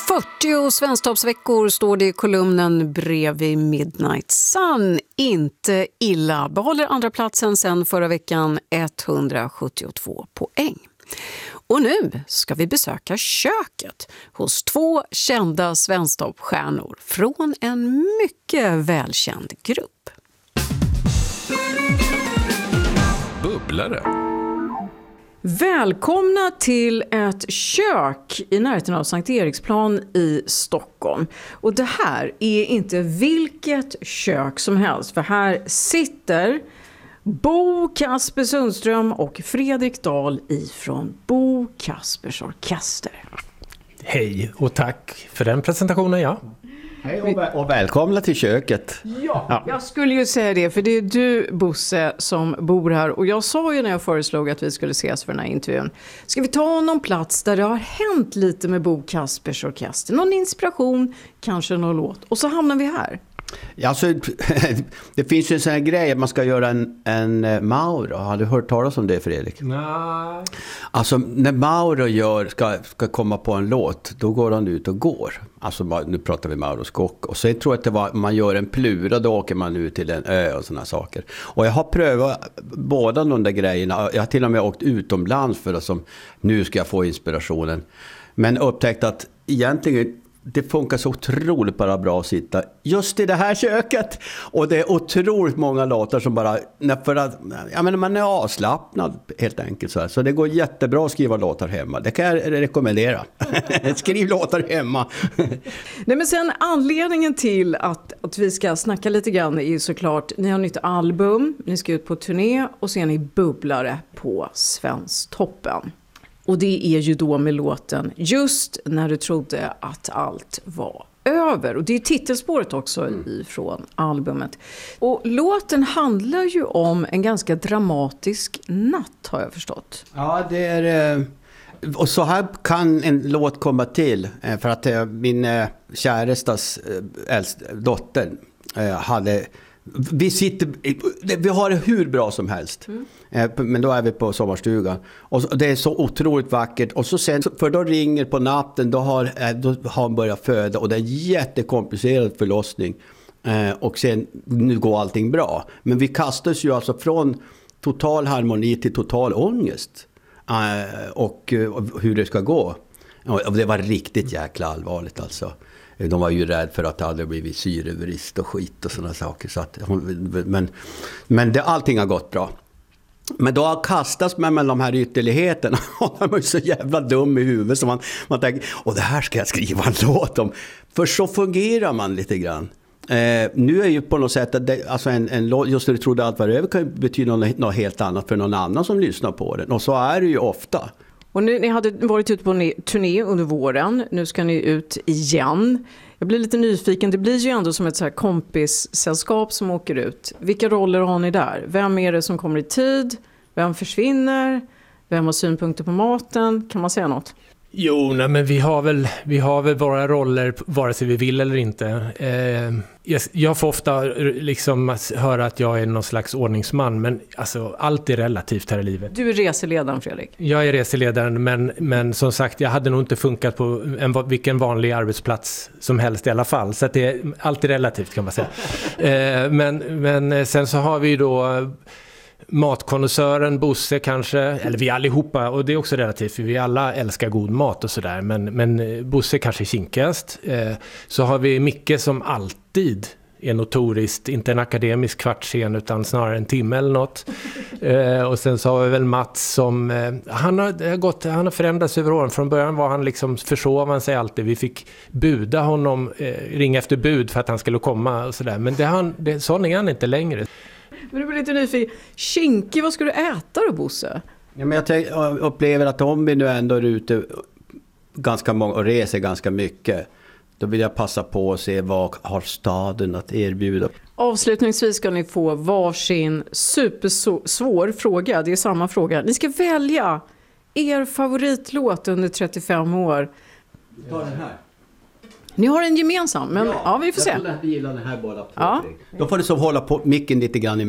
40 svensktoppsveckor står det i kolumnen bredvid Midnight Sun. Inte illa. Behåller andra platsen sedan förra veckan, 172 poäng. Och nu ska vi besöka köket hos 2 kända svensktoppstjärnor från en mycket välkänd grupp. Bubblare. Välkomna till ett kök i närheten av Sankt Eriksplan i Stockholm. Och det här är inte vilket kök som helst, för här sitter Bo Kasper Sundström och Fredrik Dahl ifrån Bo Kaspers Orkester. Hej och tack för den presentationen, ja. Hej och välkomna till köket. Ja, jag skulle ju säga det, för det är du, Bosse, som bor här. Och jag sa ju när jag föreslog att vi skulle ses för den här intervjun, ska vi ta någon plats där det har hänt lite med Bo Kaspers Orkester? Någon inspiration, kanske någon låt. Och så hamnar vi här. Ja, alltså, det finns ju en sån här grej att man ska göra en Mauro. Har du hört talas om det, Fredrik? Nej. Alltså när Mauro ska komma på en låt, då går han ut och går. Alltså nu pratar vi Mauro Skock. Och så tror jag att det var, man gör en plura, då åker man ut till en ö och såna saker. Och jag har prövat båda de där grejerna. Jag har till och med åkt utomlands för att som nu ska jag få inspirationen. Men upptäckt att egentligen det funkar så otroligt bara bra att sitta just i det här köket. Och det är otroligt många låtar som bara, för att, jag menar, man är avslappnad helt enkelt så här. Så det går jättebra att skriva låtar hemma. Det kan jag rekommendera. Skriv låtar hemma. Nej, men sen anledningen till att vi ska snacka lite grann är ju såklart, ni har nytt album, ni ska ut på turné och så är ni bubblare på Svensktoppen. Och det är ju då med låten Just när du trodde att allt var över. Och det är titelspåret också ifrån albumet. Och låten handlar ju om en ganska dramatisk natt, har jag förstått. Ja, det är... Och så här kan en låt komma till. För att min kärestas äldsta dotter hade... Vi har det hur bra som helst. Men då är vi på sommarstugan. Och det är så otroligt vackert. Och så sen, för då ringer på natten, då har han börjat föda. Och det är en jättekomplicerad förlossning. Och sen, nu går allting bra. Men vi kastas ju alltså från total harmoni till total ångest. Och hur det ska gå. Och det var riktigt jäkla allvarligt alltså. De var ju rädda för att det hade blivit syrebrist och skit och sådana saker. Så att, men allting har gått bra. Men då har kastats med de här ytterligheterna. Och man är så jävla dum i huvudet. Så man tänker, och det här ska jag skriva en låt om. För så fungerar man lite grann. Nu är ju på något sätt att alltså en låt, just när du trodde allt var över, kan betyda något helt annat för någon annan som lyssnar på den. Och så är det ju ofta. Och ni hade varit ute på en turné under våren. Nu ska ni ut igen. Jag blir lite nyfiken. Det blir ju ändå som ett så här kompissällskap som åker ut. Vilka roller har ni där? Vem är det som kommer i tid? Vem försvinner? Vem har synpunkter på maten? Kan man säga något? Jo, nej, men vi har väl våra roller vare sig vi vill eller inte. Jag får ofta liksom höra att jag är någon slags ordningsman, men alltså, allt är relativt här i livet. Du är reseledaren, Fredrik. Jag är reseledaren, men som sagt, jag hade nog inte funkat på vilken vanlig arbetsplats som helst i alla fall. Så att det är alltid relativt, kan man säga. Men sen så har vi då matkonnässören Bosse kanske, eller vi allihopa, och det är också relativt för vi alla älskar god mat och sådär, men Bosse kanske är kinkast. Så har vi Micke som alltid är notoriskt, inte en akademisk kvartsen utan snarare en timme eller något. Och sen så har vi väl Mats som han har förändrats över åren. Från början var han liksom, försov han sig alltid. Vi fick buda honom, ringa efter bud för att han skulle komma och sådär. Men sån är han inte längre. Men du blir lite nyfiken. Kinky, vad ska du äta då, Bosse? Ja, men jag upplever att om vi nu ändå är ute ganska många och reser ganska mycket, då vill jag passa på att se vad har staden att erbjuda. Avslutningsvis ska ni få varsin supersvår fråga. Det är samma fråga. Ni ska välja er favoritlåt under 35 år. Ta den här. Ni har en gemensam, men ja vi får se. Jag gillar den här båda. Ja. Då får du så hålla på micken lite grann